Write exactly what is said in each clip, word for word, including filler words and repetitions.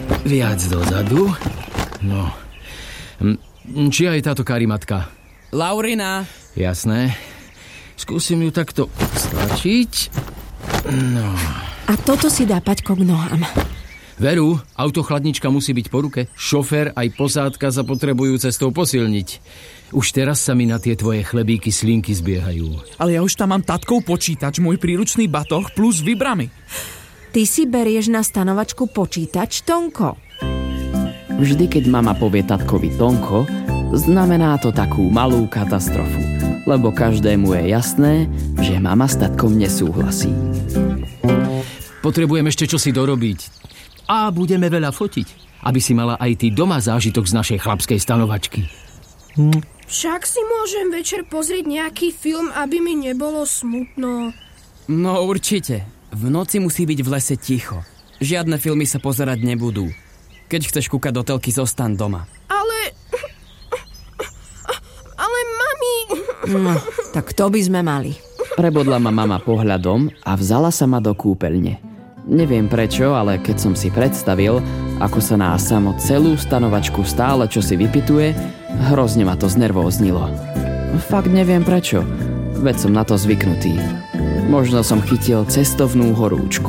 Viac dozadu. No. Čia je táto karimatka? Laurina. Jasné. Skúsim ju takto stlačiť. No. A toto si dá Paťko k nohám. Veru, autochladnička musí byť po ruke. Šofér aj posádka sa potrebujú cestou posilniť. Už teraz sa mi na tie tvoje chlebíky slinky zbiehajú. Ale ja už tam mám tatkov počítač, môj príručný batoh plus vibramy. Ty si berieš na stanovačku počítač, Tonko? Vždy, keď mama povie tatkovi Tonko, znamená to takú malú katastrofu. Lebo každému je jasné, že mama s tatkom nesúhlasí. Potrebujem ešte čosi dorobiť. A budeme veľa fotiť, aby si mala aj ty doma zážitok z našej chlapskej stanovačky. Hm. Však si môžem večer pozrieť nejaký film, aby mi nebolo smutno. No určite. V noci musí byť v lese ticho. Žiadne filmy sa pozerať nebudú. Keď chceš kúkať do telky, zostaň doma. Ale... Ale mami... No, tak to by sme mali. Prebodla ma mama pohľadom a vzala sa ma do kúpeľne. Neviem prečo, ale keď som si predstavil, ako sa nás samo celú stanovačku stále čosi vypituje, hrozne ma to znervóznilo. Fakt neviem prečo, veď som na to zvyknutý. Možno som chytil cestovnú horúčku.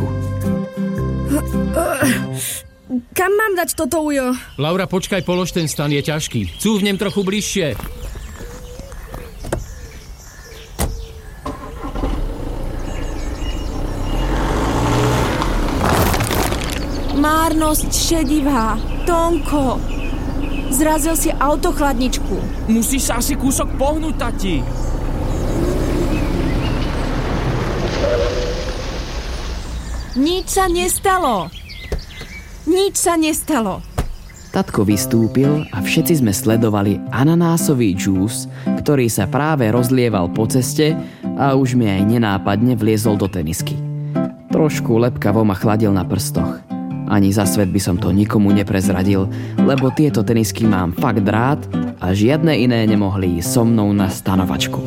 Kam mám dať toto, Ujo? Laura, počkaj, polož ten stan, je ťažký. Cúvnem trochu bližšie. Márnosť šedivá. Tonko, zrazil si autochladničku. Musíš sa asi kúsok pohnúť, tati. Nič sa nestalo. Nič sa nestalo. Tatko vystúpil a všetci sme sledovali ananásový džús, ktorý sa práve rozlieval po ceste a už mi aj nenápadne vliezol do tenisky. Trošku lepkavo ma chladil na prstoch. Ani za svet by som to nikomu neprezradil, lebo tieto tenisky mám fakt rád a žiadne iné nemohli ísť so mnou na stanovačku.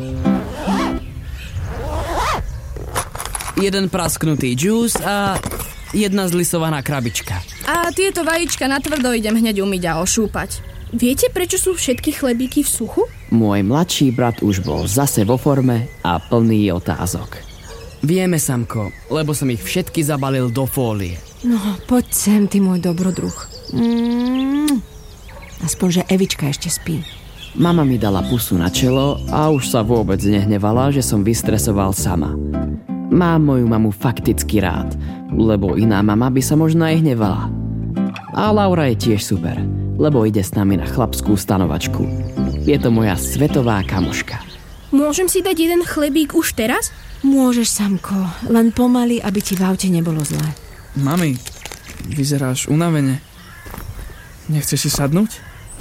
Jeden prasknutý džús a jedna zlisovaná krabička. A tieto vajíčka natvrdo idem hneď umyť a ošúpať. Viete, prečo sú všetky chlebíky v suchu? Môj mladší brat už bol zase vo forme a plný otázok. Vieme, Samko, lebo som ich všetky zabalil do fólie. No, poď sem, ty môj dobrodruh. Mm. Aspoň, že Evička ešte spí. Mama mi dala pusu na čelo a už sa vôbec nehnevala, že som vystresoval sama. Mám moju mamu fakticky rád, lebo iná mama by sa možno aj hnevala. A Laura je tiež super, lebo ide s nami na chlapskú stanovačku. Je to moja svetová kamoška. Môžem si dať jeden chlebík už teraz? Môžeš, Samko, len pomaly, aby ti v aute nebolo zlé. Mami, vyzeráš unavene. Nechceš si sadnúť?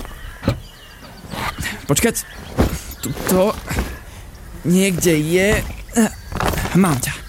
Počkať, tuto niekde je... Mám ťa.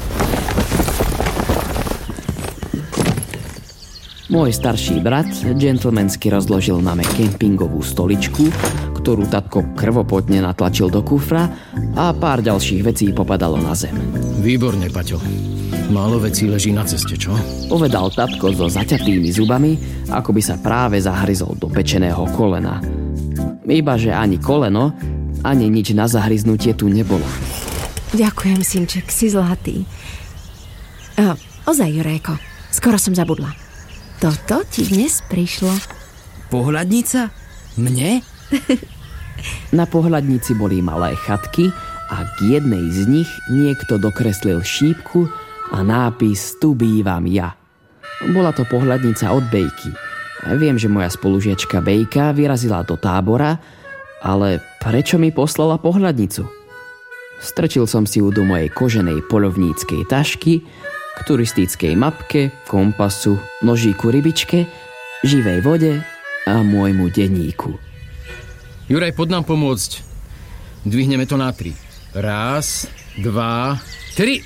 Môj starší brat gentlemansky rozložil mame kempingovú stoličku, ktorú tatko krvopotne natlačil do kufra a pár ďalších vecí popadalo na zem. Výborne, Paťo. Málo vecí leží na ceste, čo? Povedal tatko so zaťatými zubami, ako by sa práve zahryzol do pečeného kolena. Ibaže ani koleno, ani nič na zahryznutie tu nebolo. Ďakujem, synček, si zlatý. O, ozaj, Jurejko, skoro som zabudla. Toto ti dnes prišlo. Pohľadnica? Mne? Na pohľadnici boli malé chatky a k jednej z nich niekto dokreslil šípku a nápis Tu bývam ja. Bola to pohľadnica od Bejky. Viem, že moja spolužiačka Bejka vyrazila do tábora, ale prečo mi poslala pohľadnicu? Strčil som si ju do mojej koženej poľovníckej tašky, k turistickej mapke, kompasu, nožíku rybičke, živej vode a môjmu denníku. Juraj, poď nám pomôcť. Dvihneme to na tri. Raz, dva, tri.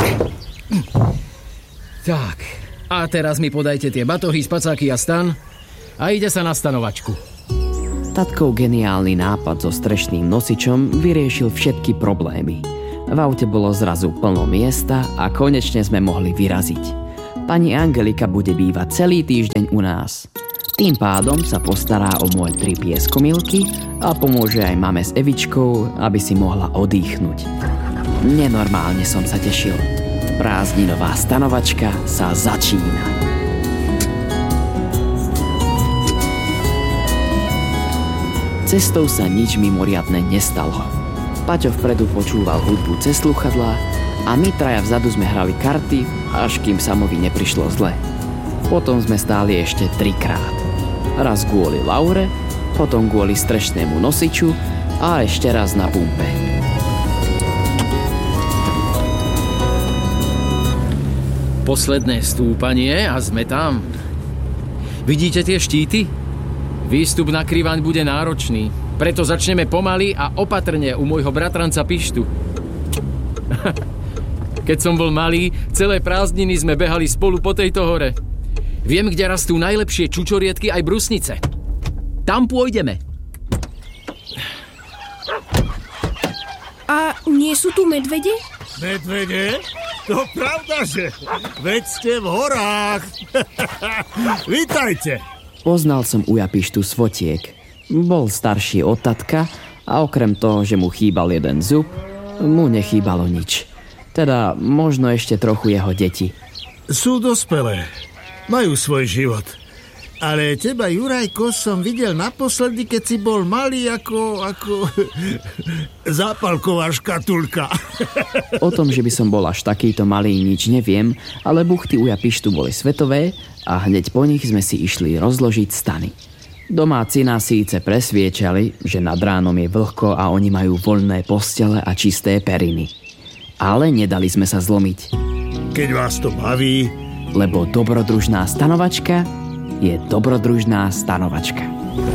Tak, a teraz mi podajte tie batohy, spacáky a stan a ide sa na stanovačku. Tatkov geniálny nápad so strešným nosičom vyriešil všetky problémy. V aute bolo zrazu plno miesta a konečne sme mohli vyraziť. Pani Angelika bude bývať celý týždeň u nás. Tým pádom sa postará o môj tri pieskomilky a pomôže aj mame s Evičkou, aby si mohla odýchnuť. Nenormálne som sa tešil. Prázdninová stanovačka sa začína. Cestou sa nič mimoriadne nestalo. Paťo vpredu počúval hudbu cez sluchadlá a my traja vzadu sme hrali karty, až kým Samovi neprišlo zle. Potom sme stáli ešte trikrát. Raz kvôli Laure, potom kvôli strešnému nosiču a ešte raz na pumpe. Posledné stúpanie a sme tam. Vidíte tie štíty? Výstup na Krivaň bude náročný, preto začneme pomaly a opatrne u môjho bratranca Pištu. Keď som bol malý, celé prázdniny sme behali spolu po tejto hore. Viem, kde rastú najlepšie čučoriedky aj brusnice. Tam pôjdeme. A nie sú tu medvede? Medvede? To pravda, že? Veď ste v horách. Vítajte. Poznal som uja Pištu z fotiek. Bol starší od tatka a okrem toho, že mu chýbal jeden zub, mu nechýbalo nič. Teda možno ešte trochu jeho deti. Sú dospelé. Majú svoj život. Ale teba, Jurajko, som videl naposledy, keď si bol malý ako... ako... zápalková škatulka. O tom, že by som bol až takýto malý, nič neviem, ale buchty uja Pištu boli svetové a hneď po nich sme si išli rozložiť stany. Domáci nás síce presviečali, že nad ránom je vlhko a oni majú voľné postele a čisté periny. Ale nedali sme sa zlomiť. Keď vás to baví... Lebo dobrodružná stanovačka je dobrodružná stanovačka.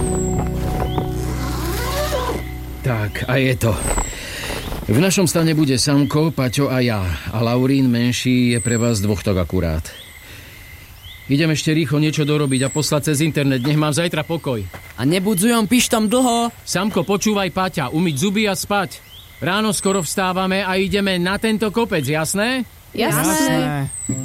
Tak, a je to. V našom stane bude Samko, Paťo a ja. A Laurín menší je pre vás dvoch tak akurát. Idem ešte rýchlo niečo dorobiť a poslať cez internet. Nech mám zajtra pokoj. A nebudzujem Pištom dlho. Samko, počúvaj Paťa, umyť zuby a spať. Ráno skoro vstávame a ideme na tento kopec, jasné? Jasné.